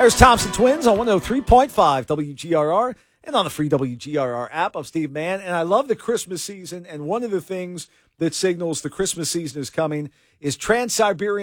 There's Thompson Twins on 103.5 WGRR and on the free WGRR app. I'm Steve Mann, and I love the Christmas season, and one of the things that signals the Christmas season is coming is Trans-Siberian